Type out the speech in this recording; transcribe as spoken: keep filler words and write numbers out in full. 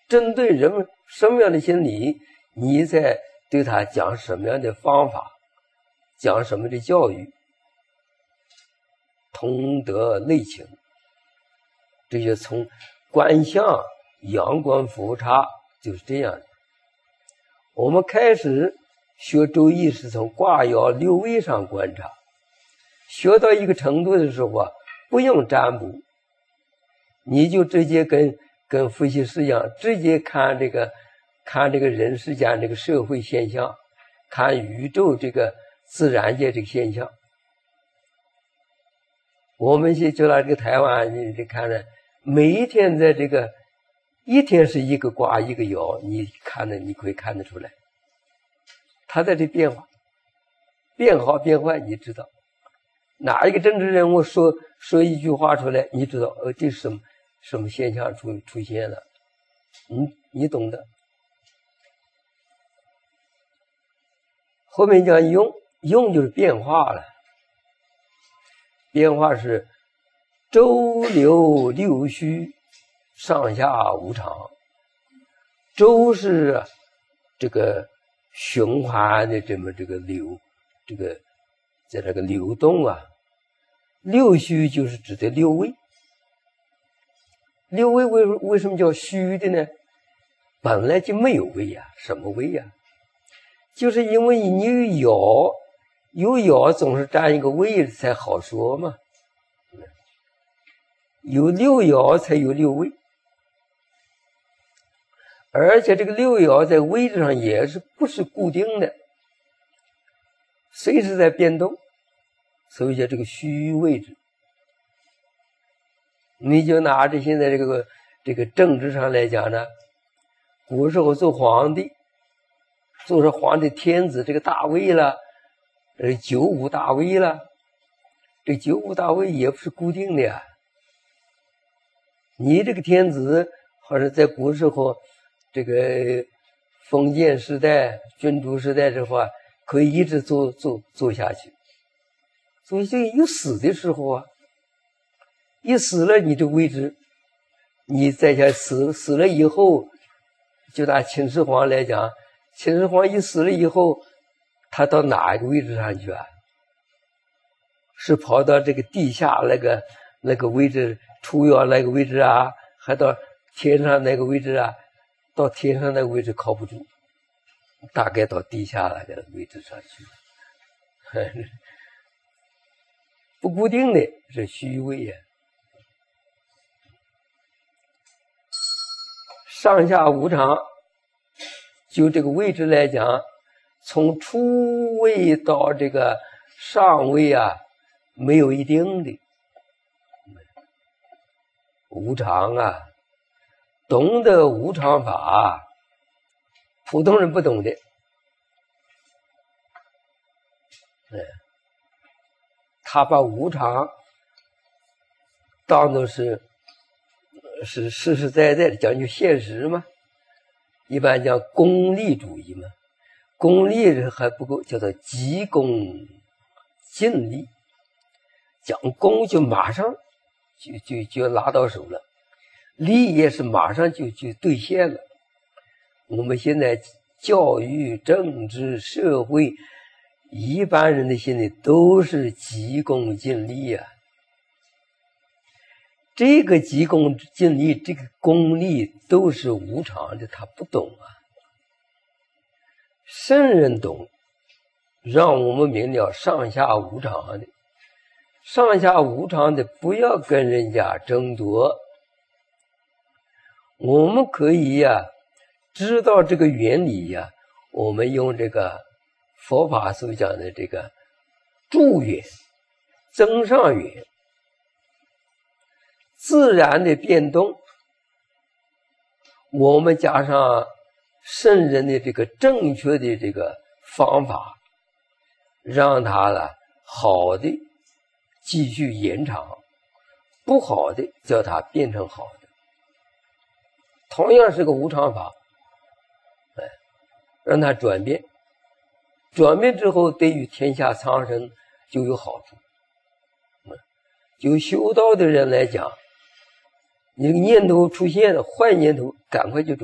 针对人们什么样的心理，你在对他讲什么样的方法，讲什么的教育，通得内情。这些从观相、阳光佛察就是这样的。我们开始学周易是从卦爻六位上观察，学到一个程度的时候啊，不用占卜，你就直接跟跟伏羲师一样，直接看这个看这个人世间这个社会现象，看宇宙这个自然界这个现象。我们现就拿这个台湾，你你看着每一天在这个一天是一个卦一个爻，你看的你可以看得出来，它在这变化，变好变坏，你知道。哪一个政治人物说说一句话出来，你知道，呃，这是什么什么现象出出现了，你你懂的。后面讲用，用就是变化了，变化是周流六虚，上下无常。周是这个循环的这么这个流，这个在这个流动啊。六虚就是指的六位。六位为为什么叫虚的呢？本来就没有位呀、啊，什么位呀、啊？就是因为你有爻，有爻总是占一个位置才好说嘛。有六爻才有六位，而且这个六爻在位置上也是不是固定的，随时在变动，所以叫这个虚位置。你就拿着现在这个这个政治上来讲呢，古时候做皇帝，做是皇帝天子这个大位了，呃九五大位了，这九五大位也不是固定的呀。你这个天子好像在古时候这个封建时代君主时代之后啊，可以一直做做做下去，所以这有死的时候啊，一死了你这位置，你再想死死了以后，就拿秦始皇来讲，秦始皇一死了以后，他到哪一个位置上去啊？是跑到这个地下那个那个位置，出爻那个位置啊，还到天上那个位置啊？到天上那个位置靠不住，大概到地下那个位置上去了。不固定的是虚位呀、啊。上下无常，就这个位置来讲，从初位到这个上位啊，没有一定的无常啊。懂得无常法，普通人不懂的。嗯，他把无常当作是是实实在在的讲究现实嘛，一般讲功利主义嘛，功利还不够，叫做急功近利，讲功就马上就就就拿到手了，利也是马上就就兑现了。我们现在教育、政治、社会，一般人的心里都是急功近利啊。这个急功近利，这个功利都是无常的，他不懂啊。圣人懂，让我们明了上下无常的，上下无常的不要跟人家争夺。我们可以呀、啊，知道这个原理呀、啊，我们用这个佛法所讲的这个助缘、增上缘。自然的变动，我们加上圣人的这个正确的这个方法，让它呢好的继续延长，不好的叫它变成好的。同样是个无常法，哎，让它转变，转变之后对于天下苍生就有好处。嗯，就修道的人来讲，你这个念头出现了，坏念头赶快就